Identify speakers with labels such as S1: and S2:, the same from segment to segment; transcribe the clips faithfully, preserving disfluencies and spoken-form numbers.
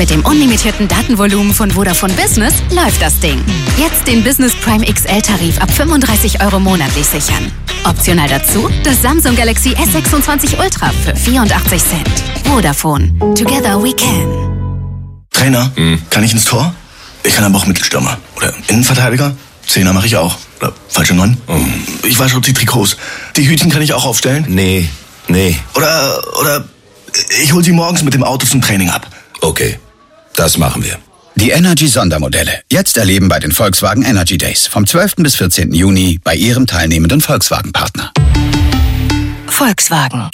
S1: Mit dem unlimitierten Datenvolumen von Vodafone Business läuft das Ding. Jetzt den Business Prime X L-Tarif ab fünfunddreißig Euro monatlich sichern. Optional dazu das Samsung Galaxy S sechsundzwanzig Ultra für vierundachtzig Cent. Vodafone. Together we can.
S2: Trainer, hm. kann ich ins Tor? Ich kann aber auch Mittelstürmer. Oder Innenverteidiger. Zehner mache ich auch. Oder falsche Neun. Oh. Ich wasche die Trikots. Die Hütchen kann ich auch aufstellen?
S3: Nee, nee.
S2: Oder, oder ich hol sie morgens mit dem Auto zum Training ab.
S3: Okay, das machen wir.
S4: Die Energy-Sondermodelle. Jetzt erleben bei den Volkswagen Energy Days. Vom zwölften bis vierzehnten Juni bei Ihrem teilnehmenden Volkswagen-Partner.
S1: Volkswagen.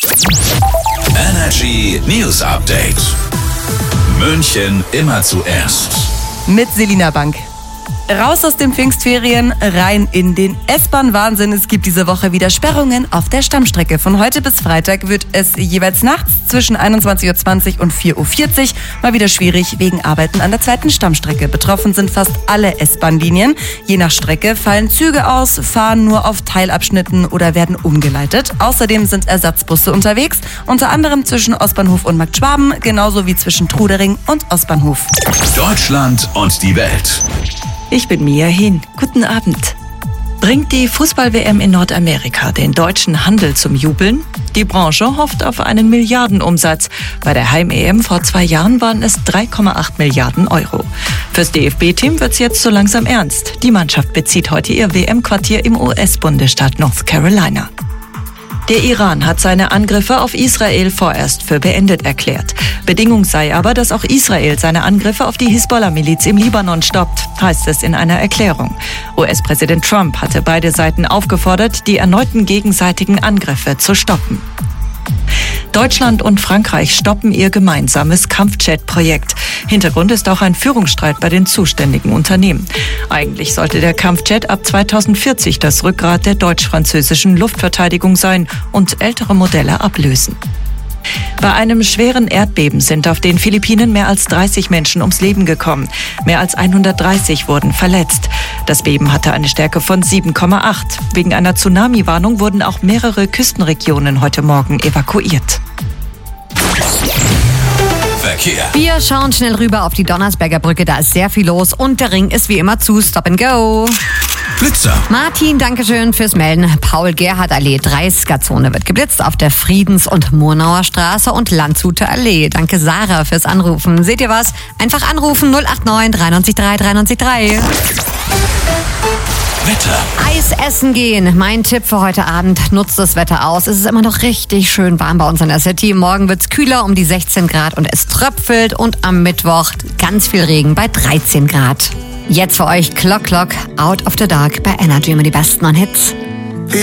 S5: Energy News Update. München immer zuerst.
S6: Mit Selina Bank. Raus aus den Pfingstferien, rein in den S-Bahn-Wahnsinn. Es gibt diese Woche wieder Sperrungen auf der Stammstrecke. Von heute bis Freitag wird es jeweils nachts zwischen einundzwanzig Uhr zwanzig und vier Uhr vierzig mal wieder schwierig wegen Arbeiten an der zweiten Stammstrecke. Betroffen sind fast alle S-Bahn-Linien. Je nach Strecke fallen Züge aus, fahren nur auf Teilabschnitten oder werden umgeleitet. Außerdem sind Ersatzbusse unterwegs, unter anderem zwischen Ostbahnhof und Markt Schwaben, genauso wie zwischen Trudering und Ostbahnhof.
S5: Deutschland und die Welt.
S7: Ich bin Mia Hin. Guten Abend. Bringt die Fußball-W M in Nordamerika den deutschen Handel zum Jubeln? Die Branche hofft auf einen Milliardenumsatz. Bei der Heim-E M vor zwei Jahren waren es drei Komma acht Milliarden Euro. Fürs D F B-Team wird's jetzt so langsam ernst. Die Mannschaft bezieht heute ihr W M-Quartier im U S-Bundesstaat North Carolina. Der Iran hat seine Angriffe auf Israel vorerst für beendet erklärt. Bedingung sei aber, dass auch Israel seine Angriffe auf die Hisbollah-Miliz im Libanon stoppt, heißt es in einer Erklärung. U S-Präsident Trump hatte beide Seiten aufgefordert, die erneuten gegenseitigen Angriffe zu stoppen. Deutschland und Frankreich stoppen ihr gemeinsames Kampfjet-Projekt. Hintergrund ist auch ein Führungsstreit bei den zuständigen Unternehmen. Eigentlich sollte der Kampfjet ab zweitausendvierzig das Rückgrat der deutsch-französischen Luftverteidigung sein und ältere Modelle ablösen. Bei einem schweren Erdbeben sind auf den Philippinen mehr als dreißig Menschen ums Leben gekommen. Mehr als hundertdreißig wurden verletzt. Das Beben hatte eine Stärke von sieben Komma acht. Wegen einer Tsunami-Warnung wurden auch mehrere Küstenregionen heute Morgen evakuiert.
S5: Verkehr.
S1: Wir schauen schnell rüber auf die Donnersberger Brücke. Da ist sehr viel los und der Ring ist wie immer zu. Stop and go.
S5: Blitzer.
S1: Martin, dankeschön fürs Melden. Paul-Gerhardt-Allee, dreißiger-Zone wird geblitzt auf der Friedens- und Murnauer Straße und Landshuter Allee. Danke Sarah fürs Anrufen. Seht ihr was? Einfach anrufen null acht neun drei neun drei drei neun drei.
S5: Wetter.
S1: Eis essen gehen. Mein Tipp für heute Abend. Nutzt das Wetter aus. Es ist immer noch richtig schön warm bei uns in der City. Morgen wird's kühler um die sechzehn Grad und es tröpfelt. Und am Mittwoch ganz viel Regen bei dreizehn Grad. Jetzt für euch Clock Clock Out of the Dark bei Energy mit die besten Hits.